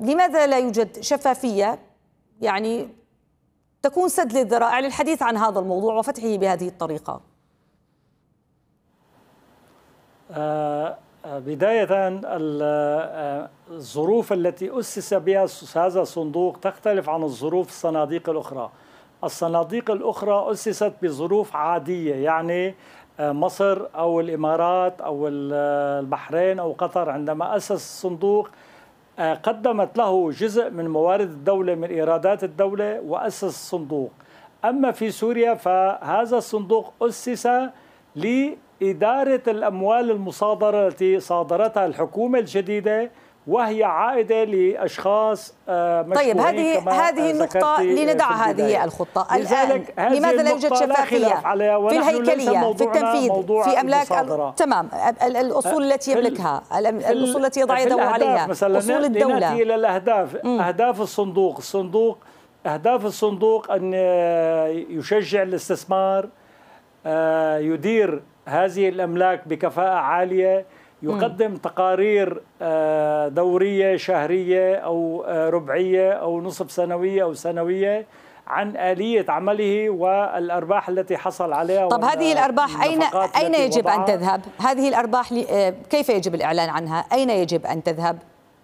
لماذا لا يوجد شفافية يعني تكون سد للذرائع للحديث عن هذا الموضوع وفتحه بهذه الطريقة؟ بداية الظروف التي أسس بها هذا الصندوق تختلف عن الظروف الصناديق الأخرى. الصناديق الأخرى أسست بظروف عادية، يعني مصر أو الإمارات أو البحرين أو قطر عندما أسس الصندوق قدمت له جزء من موارد الدولة من إيرادات الدولة وأسس الصندوق. أما في سوريا فهذا الصندوق أسس لإدارة الأموال المصادرة التي صادرتها الحكومة الجديدة، وهي عائدة لأشخاص مشهورين. طيب هذه النقطة لندع هذه الخطة الآن. لماذا لا يوجد شفافية في الهيكلية، في التنفيذ، في أملاك تمام الأصول التي يملكها، الأصول التي يضع يده عليها، أصول الدولة؟ نأتي إلى الأهداف. أهداف أهداف الصندوق أن يشجع الاستثمار، يدير هذه الأملاك بكفاءة عالية، يقدم تقارير دورية شهرية أو ربعية أو نصف سنوية أو سنوية عن آلية عمله والأرباح التي حصل عليها. طب هذه الأرباح أين يجب أن تذهب؟ هذه الأرباح كيف يجب الإعلان عنها؟ أين يجب أن تذهب؟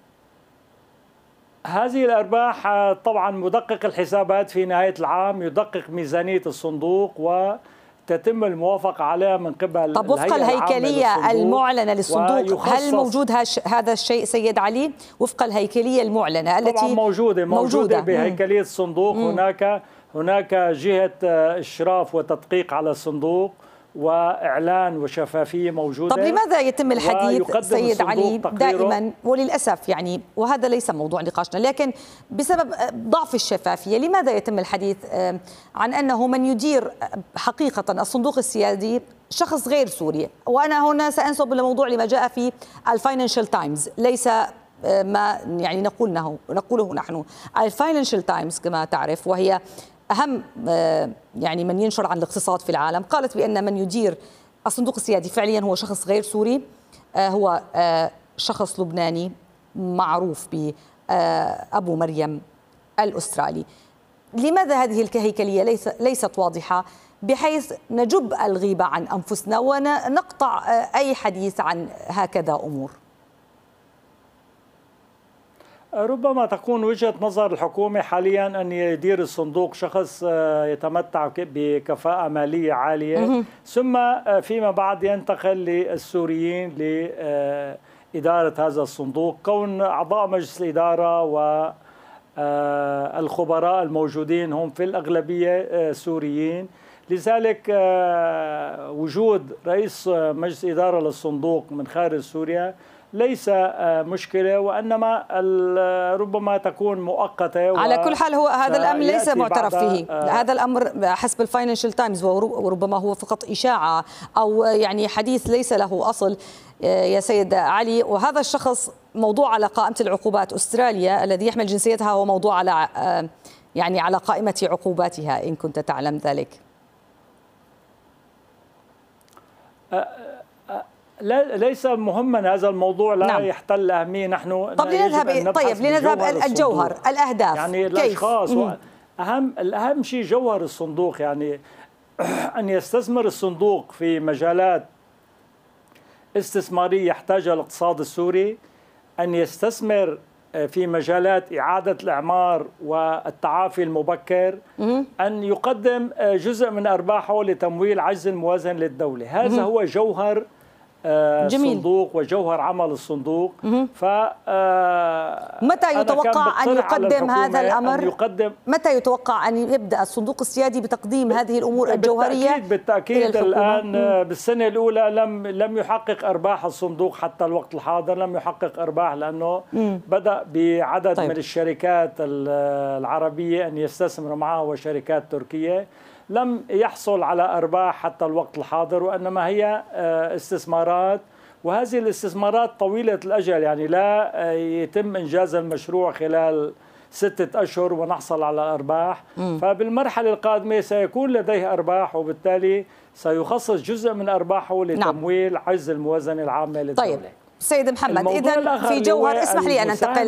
هذه الأرباح طبعا مدقق الحسابات في نهاية العام يدقق ميزانية الصندوق وتتم الموافقة عليها من قبل. طب وفق الهيكلية المعلنة للصندوق هل موجود هذا الشيء سيد علي؟ وفق الهيكلية المعلنة التي طبعا موجودة بهيكلية الصندوق. هناك جهة إشراف وتدقيق على الصندوق وإعلان وشفافية موجودة. طب لماذا يتم الحديث سيد علي دائما وللأسف يعني، وهذا ليس موضوع نقاشنا، لكن بسبب ضعف الشفافية لماذا يتم الحديث عن أنه من يدير حقيقة الصندوق السيادي شخص غير سوري؟ وأنا هنا سأنسب لموضوع لما جاء في الفاينانشال تايمز، ليس ما يعني نقوله نحن. الفاينانشال تايمز كما تعرف وهي أهم يعني من ينشر عن الاقتصاد في العالم، قالت بأن من يدير الصندوق السيادي فعليا هو شخص غير سوري، هو شخص لبناني معروف بأبو مريم الأسترالي. لماذا هذه الهيكلية ليست واضحة بحيث نجب الغيبة عن أنفسنا ونقطع أي حديث عن هكذا أمور؟ ربما تكون وجهة نظر الحكومة حاليا أن يدير الصندوق شخص يتمتع بكفاءة مالية عالية، ثم فيما بعد ينتقل للسوريين لإدارة هذا الصندوق، كون أعضاء مجلس الإدارة والخبراء الموجودين هم في الأغلبية سوريين. لذلك وجود رئيس مجلس إدارة للصندوق من خارج سوريا ليس مشكلة، وإنما ربما تكون مؤقتة. على كل حال هو هذا الأمر ليس معترف فيه، هذا الأمر حسب الفاينانشال تايمز، وربما هو فقط إشاعة أو يعني حديث ليس له أصل يا سيد علي. وهذا الشخص موضوع على قائمة العقوبات. أستراليا الذي يحمل جنسيتها هو موضوع على يعني على قائمة عقوباتها، إن كنت تعلم ذلك. ليس مهما هذا الموضوع، لا نعم. يحتل أهمية. نحن طب لنذهب الجوهر، الأهداف يعني الأشخاص الأهم شيء جوهر الصندوق، يعني أن يستثمر الصندوق في مجالات استثمارية يحتاجها الاقتصاد السوري، أن يستثمر في مجالات إعادة الإعمار والتعافي المبكر، أن يقدم جزء من أرباحه لتمويل عجز الموازنة للدولة. هذا هو جوهر الصندوق وجوهر عمل الصندوق. متى يتوقع أن يقدم هذا الأمر؟ متى يتوقع أن يبدأ الصندوق السيادي بتقديم هذه الأمور الجوهرية؟ بالتأكيد الآن بالسنة الأولى لم يحقق أرباح الصندوق حتى الوقت الحاضر، لم يحقق أرباح لأنه بدأ بعدد من الشركات العربية أن يستثمر معها وشركات تركية، لم يحصل على أرباح حتى الوقت الحاضر، وإنما هي استثمارات، وهذه الاستثمارات طويلة الأجل، يعني لا يتم إنجاز المشروع خلال 6 أشهر ونحصل على أرباح. فبالمرحلة القادمة سيكون لديه أرباح، وبالتالي سيخصص جزء من أرباحه لتمويل عجز الموازنة العامة للدولة. طيب سيد محمد، إذن في جوهر، اسمح لي أن أنتقل